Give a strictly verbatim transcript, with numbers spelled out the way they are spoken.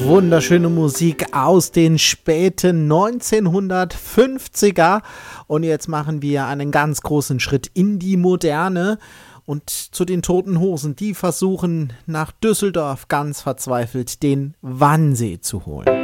Wunderschöne Musik aus den späten neunzehnhundertfünfziger und jetzt machen wir einen ganz großen Schritt in die Moderne und zu den Toten Hosen, die versuchen nach Düsseldorf ganz verzweifelt den Wannsee zu holen.